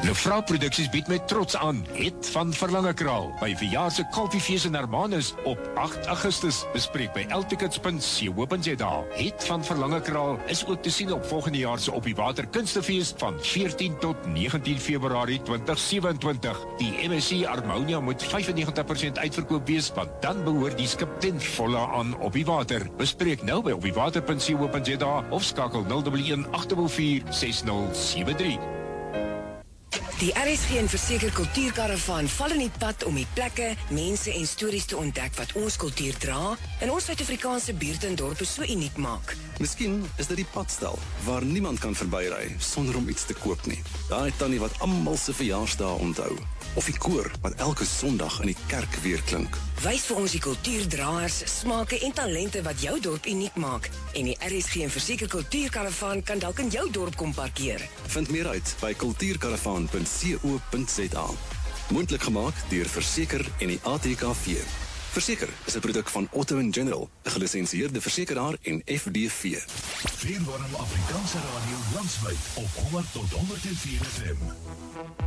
Lefra Produksies bied met trots aan Het van Verlangekraal by verjaar se Kalfiefees in Hermanus op 8 Augustus. Bespreek by eltickets.co.za. Het van Verlangekraal is ook te sien op volgende jaar se Op die Water Kunstefees van 14 tot 19 Februarie 2027. Die MSC Harmonia moet 95% uitverkoop wees, want dan behoort die skip ten volle aan Op die Water. Bespreek nou by opdiewater.co.za of skakel 011 804 6073. Die RSG en Verseker Kultuurkaravaan val in die pad om die plekke, mense en stories te ontdek wat ons kultuur dra en ons Suid-Afrikaanse buurte en dorpe so uniek maak. Miskien is dit die padstal waar niemand kan verbyry sonder om iets te koop nie. Daai tannie wat almal se verjaarsdae onthou. Of die koor wat elke Sondag in die kerk weer klink. Wys vir ons die kultuurdraers, smake en talente wat jou dorp uniek maak. En die RSG en Verseker Kultuurkaravaan kan dalk in jou dorp kom parkeer. Vind meer uit by kultuurkaravaan.co.za. Moontlik gemaak deur Verseker en die ATKV. Verseker is 'n produk van Otto & General, 'n gelisensieerde versekeraar en FDV. Vierwarm Afrikaanse radio landwyd op 100 tot 104 FM.